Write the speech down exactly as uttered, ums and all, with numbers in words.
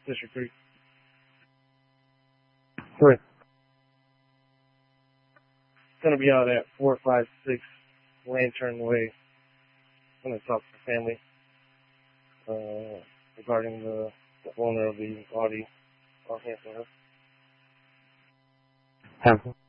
District three. Three. It's going to be out at four five six Lantern Way. I'm going to talk to the family uh, regarding the, the owner of the Audi. I'll handle her. Have